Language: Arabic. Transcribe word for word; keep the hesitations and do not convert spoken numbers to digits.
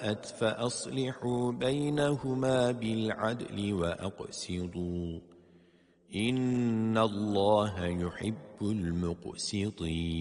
فاءت فأصلحوا بينهما بالعدل وأقسطوا إن الله يحب المقسطين